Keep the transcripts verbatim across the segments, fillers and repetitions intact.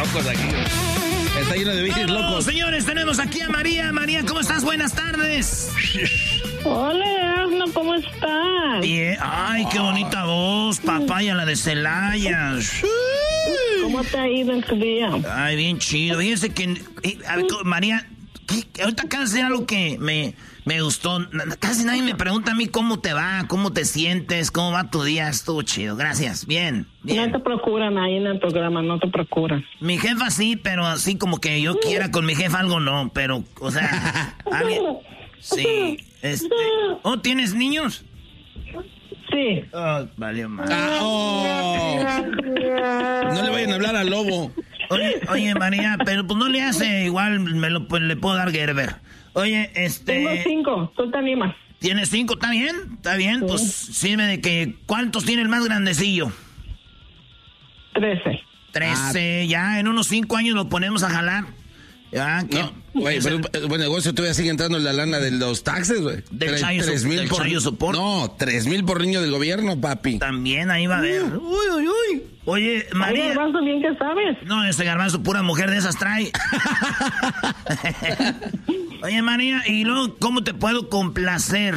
locos aquí. Está lleno de bichos locos. Señores, tenemos aquí a María. María, ¿cómo estás? Buenas tardes. Hola, Erasmo, ¿cómo estás? Bien. Ay, qué bonita voz, papaya, la de Celaya. ¿Cómo te ha ido en tu día? Ay, bien chido. Fíjense que, eh, a ver, María, ¿qué? Ahorita acabas de hacer algo que me, me gustó. Casi nadie me pregunta a mí cómo te va, cómo te sientes, cómo va tu día. Estuvo chido. Gracias. Bien, bien. No te procuran ahí en el programa, no te procuran. Mi jefa sí, pero así como que yo quiera con mi jefa algo no. Pero, o sea, alguien... Sí, este... ¿Oh, tienes niños? Sí. Oh, valió mal. Ah, oh. No le vayan a hablar al lobo. Oye, oye, María, pero pues no le hace igual, me lo, pues, le puedo dar Gerber. Oye, este... Tengo cinco, tú te animas. ¿Tienes cinco? ¿Está bien? ¿Está bien? Sí. Pues sirve de que... ¿Cuántos tiene el más grandecillo? Trece. Trece, ah. Ya en unos cinco años lo ponemos a jalar. Ya, que... No, güey, pero un buen negocio todavía sigue entrando en la lana de los taxes, güey. Del chayo, tres mil por support. No, tres mil por niño del gobierno, papi. También ahí va a haber. Uh. Uy, uy, uy. Oye, María. Ay, Garbanzo, bien que sabes. No, ese Garbanzo, pura mujer de esas trae. Oye, María, y luego, ¿cómo te puedo complacer?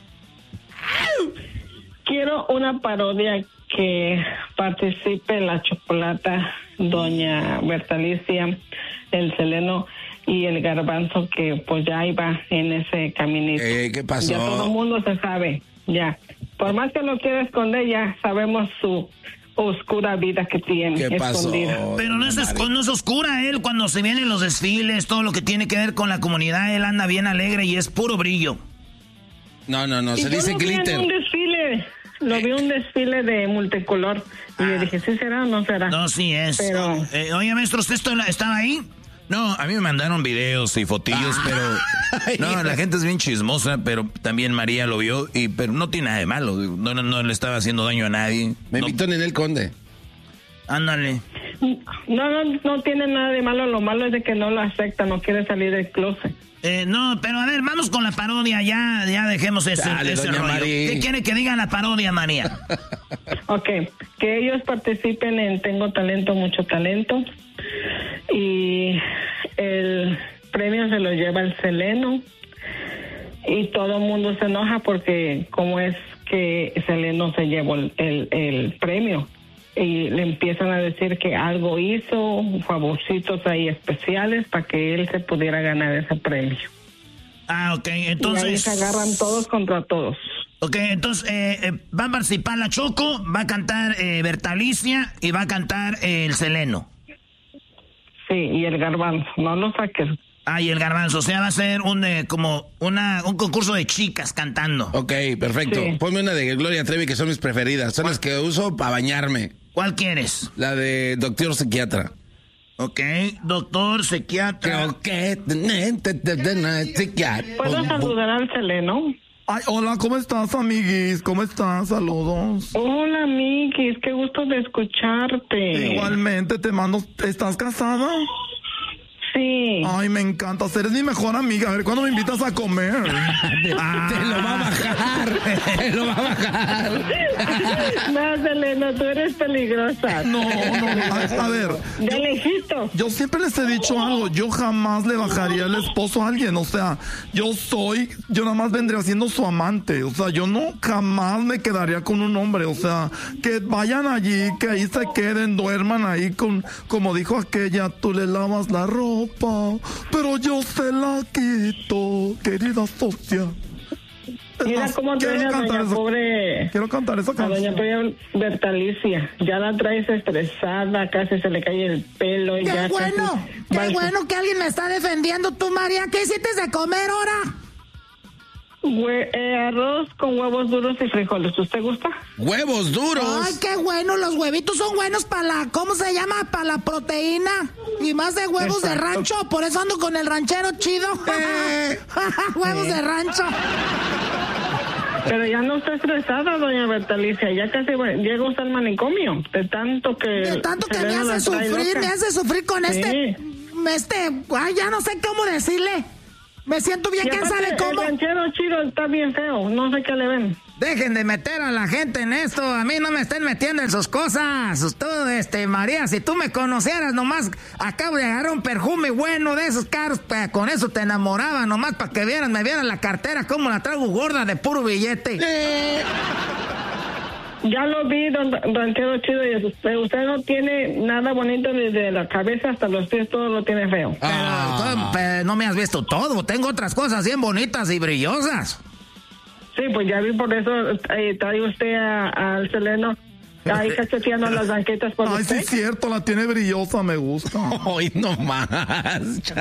Quiero una parodia que participe la Chocolata, doña Bertalicia, el Seleno y el Garbanzo, que pues ya iba en ese caminito. Eh, ¿Qué pasó? Ya todo el mundo se sabe, ya. Por más que lo quiera esconder, ya sabemos su oscura vida que tiene. ¿Qué pasó? Escondida. Pero no es, no es oscura él, cuando se vienen los desfiles, todo lo que tiene que ver con la comunidad, él anda bien alegre y es puro brillo. No, no, no, se y dice yo lo glitter. Vi en un desfile, lo vi un desfile de multicolor y ah. le dije, ¿sí será o no será? No, sí es. Pero... Eh, oye, maestro, ¿usted estaba ahí? No, a mí me mandaron videos y fotillos, ah. pero... No, la gente es bien chismosa, pero también María lo vio, y pero no tiene nada de malo. No, no, no le estaba haciendo daño a nadie. Me no. invitó Ninel Conde. Ándale. No, no, no tiene nada de malo. Lo malo es de que no lo acepta, no quiere salir del closet. Eh, no, pero a ver, vamos con la parodia, ya, ya dejemos ese, Dale, ese rollo. María. ¿Qué quiere que diga la parodia, María? Ok, que ellos participen en Tengo Talento, Mucho Talento, y el premio se lo lleva el Seleno, y todo el mundo se enoja porque como es que Seleno se llevó el, el, el premio, y le empiezan a decir que algo hizo, favorcitos ahí especiales para que él se pudiera ganar ese premio. Ah, ok, entonces... Y ahí se agarran todos contra todos. Ok, entonces eh, eh, va a participar la Choco, va a cantar eh, Bertalicia y va a cantar eh, el Seleno. Sí, y el Garbanzo, no lo saques. Ah, y el Garbanzo, o sea, va a ser un eh, como una un concurso de chicas cantando. Ok, perfecto. Sí. Ponme una de Gloria Trevi, que son mis preferidas. Son las que uso para bañarme. ¿Cuál quieres? La de Doctor Psiquiatra. Ok, doctor psiquiatra. Creo que... ¿Puedo saludar al Seleno? Ay, hola, ¿cómo estás, amiguis? ¿Cómo estás? Saludos. Hola, amiguis, qué gusto de escucharte. Igualmente, te mando... ¿Estás casada? Sí. Ay, me encanta. Eres mi mejor amiga. A ver, ¿cuándo me invitas a comer? Ah, te lo va a bajar. Te lo va a bajar. No, Selena, tú eres peligrosa. No, no. A, a ver. De lejito. Yo siempre les he dicho algo. Yo jamás le bajaría el esposo a alguien. O sea, yo soy... Yo nada más vendría siendo su amante. O sea, yo no jamás me quedaría con un hombre. O sea, que vayan allí, que ahí se queden, duerman ahí con... Como dijo aquella, tú le lavas la ropa, pero yo se la quito, querida socia. Mira más, cómo traes a doña esa, pobre... Quiero cantar esa a canción. doña pobre Bertalicia. Ya la traes estresada, casi se le cae el pelo. Y ¡Qué ya bueno! Casi... ¡Qué bueno que alguien me está defendiendo! Tú, María, ¿qué hiciste de comer ahora? Hue eh, arroz con huevos duros y frijoles. ¿Usted gusta? ¡Huevos duros! ¡Ay, qué bueno! Los huevitos son buenos para la... ¿Cómo se llama? Para la proteína. Y más de huevos Exacto. de rancho. Por eso ando con el ranchero chido. Eh. ¡Huevos eh. de rancho! Pero ya no está estresada, doña Bertalicia. Ya casi bueno, llega usted al manicomio. De tanto que... De tanto que me hace sufrir, me hace sufrir con sí. este... Este... Ay, ya no sé cómo decirle. Me siento bien, ¿quién sabe cómo? El ranchero chido está bien feo, no sé qué le ven. dejen de meter a la gente en esto. A mí no me estén metiendo en sus cosas. Tú, este, María, si tú me conocieras, nomás acabo de agarrar un perfume bueno de esos caros, pues, con eso te enamoraba, nomás para que vieran, me vieran la cartera, como la traigo gorda de puro billete. Eh. Ya lo vi, don Ranchero Chido, y usted, usted no tiene nada bonito desde la cabeza hasta los pies, todo lo tiene feo. Ah. Pero, pero no me has visto todo, tengo otras cosas bien bonitas y brillosas. Sí, pues ya vi, por eso eh, trae usted al Seleno ahí cacheteando las banquetas por Ay, usted. sí es cierto, la tiene brillosa, me gusta. Hoy no más.